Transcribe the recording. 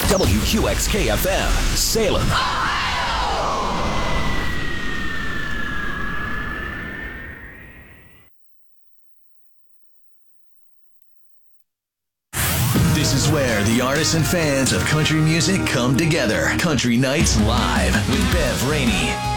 WQXK-FM, Salem. This is where the artists and fans of country music come together. Country Nights Live with Bev Rainey.